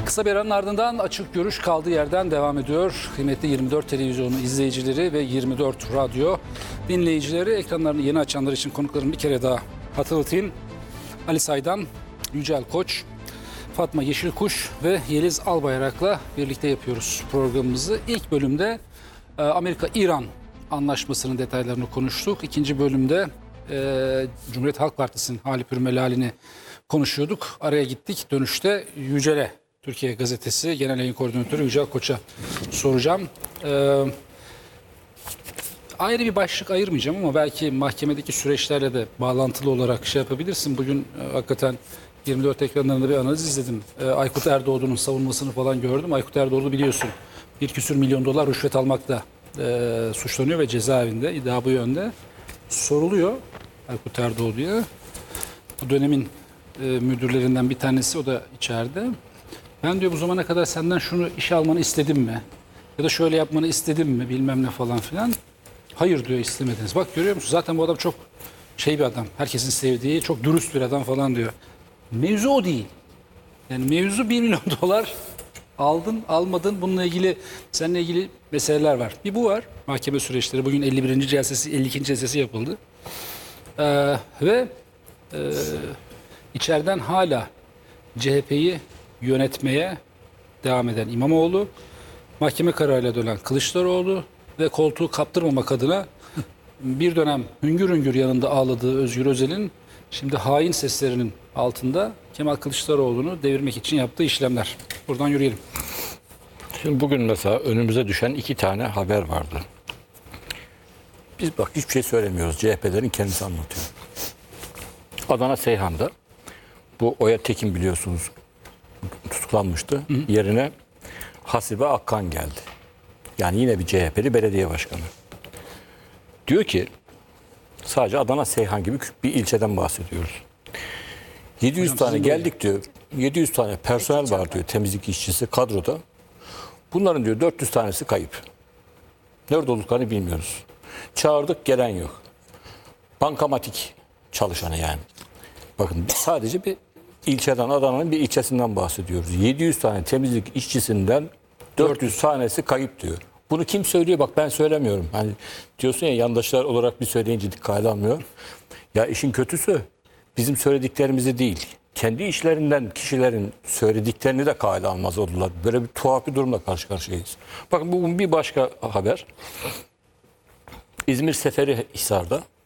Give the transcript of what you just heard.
Kısa bir aranın ardından Açık Görüş kaldığı yerden devam ediyor. Kıymetli 24 televizyonu izleyicileri ve 24 radyo dinleyicileri, ekranlarını yeni açanlar için konuklarımı bir kere daha hatırlatayım. Ali Saydam, Yücel Koç, Fatma Yeşilkuş ve Yeliz Albayrak'la birlikte yapıyoruz programımızı. İlk bölümde Amerika-İran anlaşmasının detaylarını konuştuk. İkinci bölümde Cumhuriyet Halk Partisi'nin hali pürmelalini konuşuyorduk. Araya gittik. Dönüşte Yücel'e, Türkiye Gazetesi Genel Yayın Koordinatörü Yücel Koç'a soracağım. Ayrı bir başlık ayırmayacağım ama belki mahkemedeki süreçlerle de bağlantılı olarak şey yapabilirsin. Bugün hakikaten 24 ekranlarında bir analiz izledim. Aykut Erdoğdu'nun savunmasını falan gördüm. Aykut Erdoğdu biliyorsun 1 milyon dolar rüşvet almakla suçlanıyor ve cezaevinde. İddia bu yönde. Soruluyor Aykut Erdoğdu'ya. Bu dönemin müdürlerinden bir tanesi, o da içeride. Ben diyor bu zamana kadar senden şunu işe almanı istedim mi? Ya da şöyle yapmanı istedim mi bilmem ne falan filan. Hayır diyor, istemediniz. Bak görüyor musun? Zaten bu adam çok şey bir adam. Herkesin sevdiği, çok dürüst bir adam falan diyor. Mevzu o değil. Yani mevzu 1 milyon dolar aldın, almadın. Bununla ilgili, seninle ilgili meseleler var. Bir bu var. Mahkeme süreçleri. Bugün 51. celsesi, 52. celsesi yapıldı. Ve içeriden hala CHP'yi yönetmeye devam eden İmamoğlu, mahkeme kararıyla dönen Kılıçdaroğlu ve koltuğu kaptırmamak adına bir dönem hüngür hüngür yanında ağladığı Özgür Özel'in şimdi hain seslerinin altında Kemal Kılıçdaroğlu'nu devirmek için yaptığı işlemler. Buradan yürüyelim. Şimdi bugün mesela önümüze düşen 2 tane haber vardı. Biz bak hiçbir şey söylemiyoruz. CHP'lerin kendisi anlatıyor. Adana Seyhan'da bu Oya Tekin biliyorsunuz tutuklanmıştı. Yerine Hasibe Akkan geldi. Yani yine bir CHP'li belediye başkanı. Diyor ki sadece Adana Seyhan gibi bir ilçeden bahsediyoruz. 700 tane geldik diyor. 700 tane personel var diyor, temizlik işçisi kadroda. Bunların diyor 400 tanesi kayıp. Nerede olduklarını bilmiyoruz. Çağırdık, gelen yok. Bankamatik çalışanı yani. Bakın sadece bir ilçeden, Adana'nın bir ilçesinden bahsediyoruz. 700 tane temizlik işçisinden 400 tanesi kayıp diyor. Bunu kim söylüyor? Bak ben söylemiyorum. Hani diyorsun ya, yandaşlar olarak bir söyleyince dikkate almıyor. Ya işin kötüsü bizim söylediklerimizi değil, kendi işlerinden kişilerin söylediklerini de kale almaz oldular. Böyle bir tuhaf bir durumla karşı karşıyayız. Bakın bugün bir başka haber. İzmir Seferihisar'da